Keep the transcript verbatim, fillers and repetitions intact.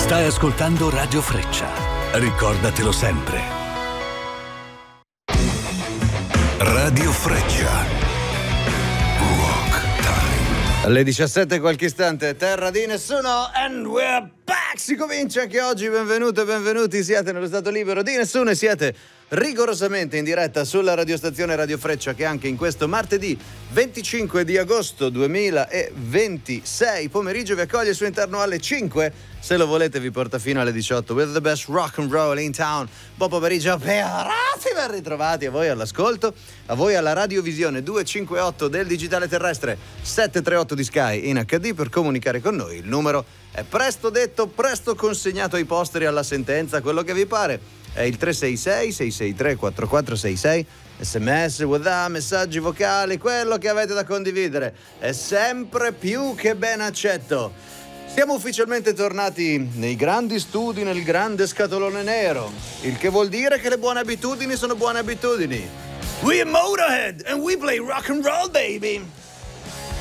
Stai ascoltando Radio Freccia. Ricordatelo sempre. Radio Freccia. Rock Time. Alle diciassette qualche istante, terra di nessuno, and we're back! Si comincia anche oggi, benvenuti e benvenuti, siete nello stato libero di nessuno e siete rigorosamente in diretta sulla radiostazione Radio Freccia, che anche in questo martedì venticinque di agosto duemilaventisei pomeriggio vi accoglie al suo interno alle cinque. Se lo volete vi porta fino alle diciotto with the best rock and roll in town. Buon pomeriggio, perati, ben ritrovati a voi all'ascolto, a voi alla radiovisione duecentocinquantotto del digitale terrestre, settecentotrentotto di Sky in acca di. Per comunicare con noi il numero è presto detto, presto consegnato ai posteri, alla sentenza, quello che vi pare. È il tre sei sei sei sei tre quattro quattro sei sei, sms, WhatsApp, messaggi vocali, quello che avete da condividere è sempre più che ben accetto. Siamo ufficialmente tornati nei grandi studi, nel grande scatolone nero, il che vuol dire che le buone abitudini sono buone abitudini. We are Motorhead and we play rock and roll, baby.